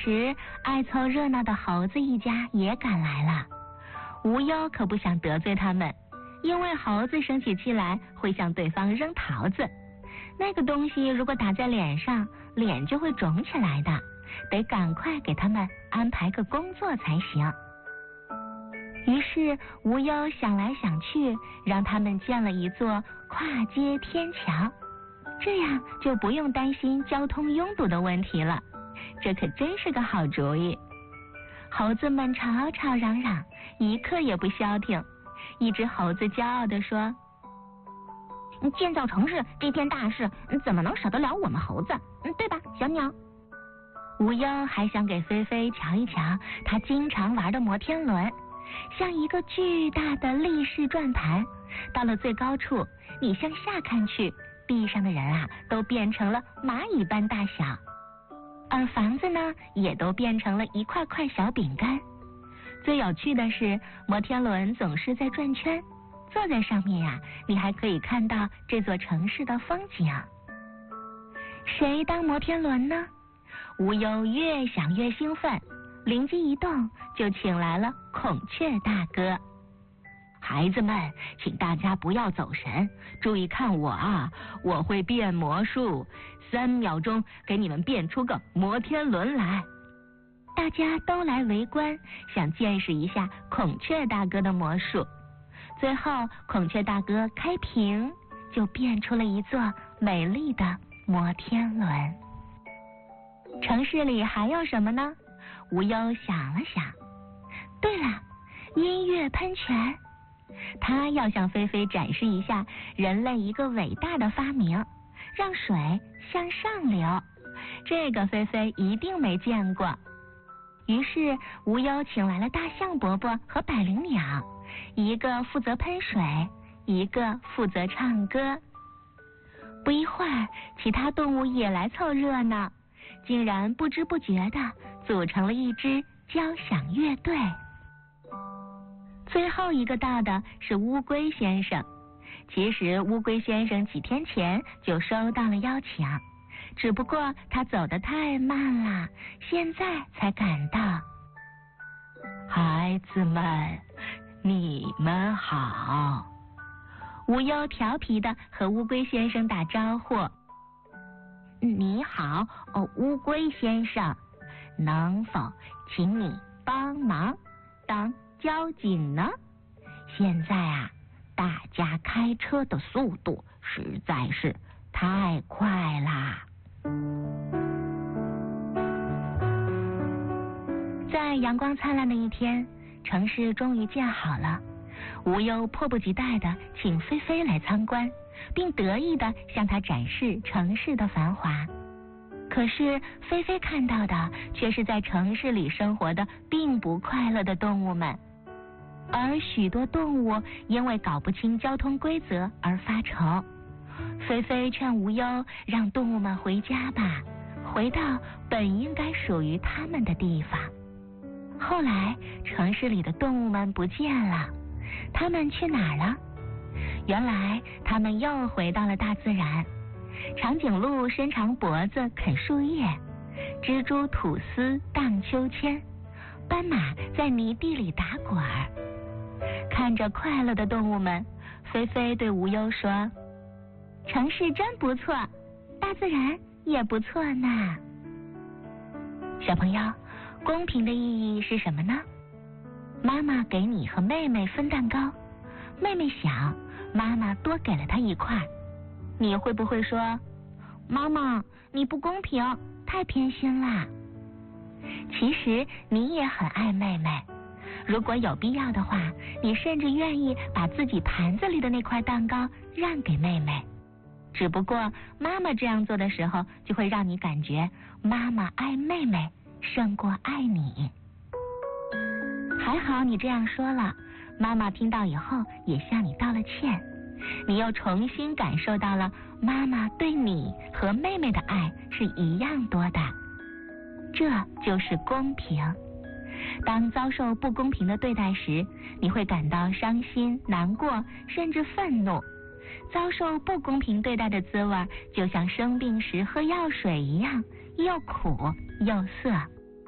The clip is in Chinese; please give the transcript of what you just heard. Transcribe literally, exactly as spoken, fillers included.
时，爱凑热闹的猴子一家也赶来了。无忧可不想得罪他们，因为猴子生起气来会向对方扔桃子，那个东西如果打在脸上，脸就会肿起来的，得赶快给他们安排个工作才行。于是无忧想来想去，让他们建了一座跨街天桥，这样就不用担心交通拥堵的问题了。这可真是个好主意。猴子们吵吵嚷嚷，一刻也不消停。一只猴子骄傲地说，建造城市这件大事怎么能少得了我们猴子，对吧小鸟？无忧还想给菲菲瞧一瞧他经常玩的摩天轮，像一个巨大的立式转盘，到了最高处，你向下看去，地上的人啊都变成了蚂蚁般大小，而房子呢也都变成了一块块小饼干。最有趣的是，摩天轮总是在转圈，坐在上面呀、啊，你还可以看到这座城市的风景。谁当摩天轮呢？无忧越想越兴奋，灵机一动就请来了孔雀大哥。孩子们，请大家不要走神，注意看我啊，我会变魔术，三秒钟给你们变出个摩天轮来。大家都来围观，想见识一下孔雀大哥的魔术。最后孔雀大哥开屏，就变出了一座美丽的摩天轮。城市里还有什么呢？无忧想了想，对了，音乐喷泉。他要向菲菲展示一下人类一个伟大的发明，让水向上流，这个菲菲一定没见过。于是无忧请来了大象伯伯和百灵鸟，一个负责喷水，一个负责唱歌。不一会儿，其他动物也来凑热闹，竟然不知不觉地组成了一支交响乐队。最后一个到的是乌龟先生。其实乌龟先生几天前就收到了邀请，只不过他走得太慢了，现在才赶到。孩子们，你们好。无忧调皮地和乌龟先生打招呼。你好，哦，乌龟先生，能否请你帮忙当交警呢？现在啊，大家开车的速度实在是太快啦。在阳光灿烂的一天，城市终于建好了。无忧迫不及待地请菲菲来参观，并得意地向她展示城市的繁华。可是菲菲看到的却是在城市里生活的并不快乐的动物们，而许多动物因为搞不清交通规则而发愁。菲菲劝无忧让动物们回家吧，回到本应该属于他们的地方。后来城市里的动物们不见了，他们去哪儿了？原来他们又回到了大自然。长颈鹿伸长脖子啃树叶，蜘蛛吐丝荡秋千，斑马在泥地里打滚儿。看着快乐的动物们，菲菲对无忧说，城市真不错，大自然也不错呢。小朋友，公平的意义是什么呢？妈妈给你和妹妹分蛋糕，妹妹小，妈妈多给了她一块，你会不会说，妈妈你不公平，太偏心啦？其实你也很爱妹妹，如果有必要的话，你甚至愿意把自己盘子里的那块蛋糕让给妹妹。只不过妈妈这样做的时候，就会让你感觉妈妈爱妹妹胜过爱你。还好你这样说了，妈妈听到以后也向你道了歉，你又重新感受到了妈妈对你和妹妹的爱是一样多的。这就是公平。当遭受不公平的对待时，你会感到伤心、难过，甚至愤怒。遭受不公平对待的滋味，就像生病时喝药水一样，又苦又涩。